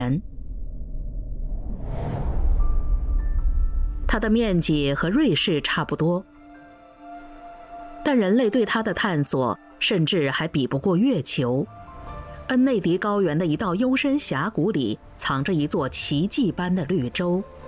它的面积和瑞士差不多，但人类对它的探索甚至还比不过月球。恩内迪高原的一道幽深峡谷里藏着一座奇迹般的绿洲，